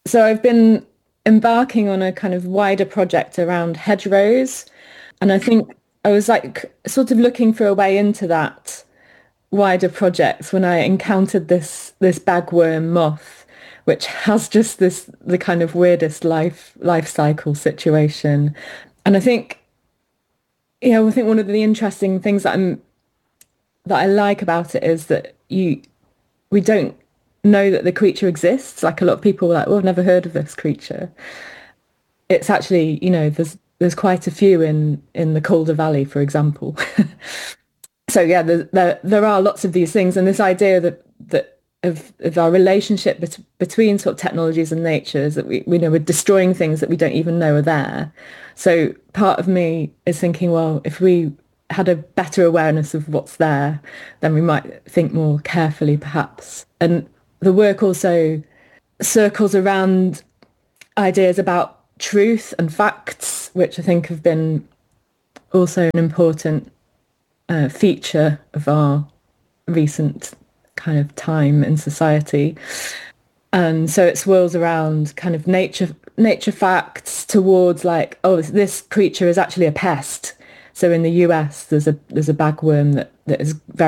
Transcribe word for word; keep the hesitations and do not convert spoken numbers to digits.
So I've been embarking on a kind of wider project around hedgerows. And I think I was like sort of looking for a way into that wider project when I encountered this this bagworm moth, which has just this the kind of weirdest life life cycle situation. And I think, yeah, I think one of the interesting things that I'm that I like about it is that you we don't know that the creature exists. Like a lot of people are like, well, I've never heard of this creature. It's actually, you know, there's there's quite a few in in the Calder Valley, for example. So yeah, there, there there are lots of these things, and this idea that that of of our relationship bet between sort of technologies and nature is that we we know we're destroying things that we don't even know are there. So part of me is thinking, well, if we had a better awareness of what's there, then we might think more carefully, perhaps. And the work also circles around ideas about truth and facts, which I think have been also an important uh, feature of our recent kind of time in society. And so it swirls around kind of nature nature facts towards like, oh, this creature is actually a pest. So in the U S, there's a there's a bagworm that, that is very